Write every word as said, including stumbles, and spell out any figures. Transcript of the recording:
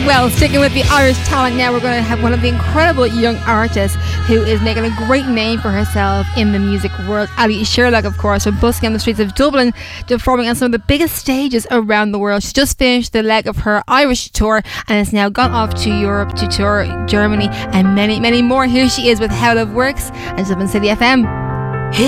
Well, sticking with the Irish talent now, we're going to have one of the incredible young artists who is making a great name for herself in the music world. Ali Sherlock, of course, from busking on the streets of Dublin, performing on some of the biggest stages around the world. She's just finished the leg of her Irish tour and has now gone off to Europe to tour Germany and many, many more. Here she is with How Love Works and Dublin City F M.